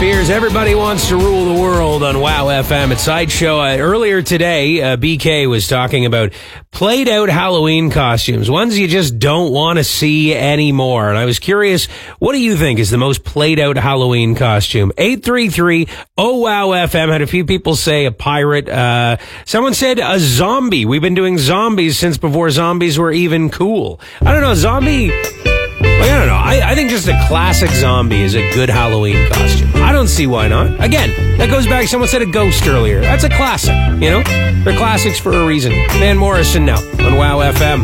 Fears. Everybody wants to rule the world on WOW FM at Sideshow. Earlier today, BK was talking about played out Halloween costumes, ones you just don't want to see anymore. And I was curious, what do you think is the most played out Halloween costume? 833-OWOW-FM. Had a few people say a pirate. Someone said a zombie. We've been doing zombies since before zombies were even cool. I don't know, zombie... I don't know. I think just a classic zombie is a good Halloween costume. I don't see why not. Again, that goes back, someone said a ghost earlier. That's a classic, you know? They're classics for a reason. Van Morrison now on WOW FM.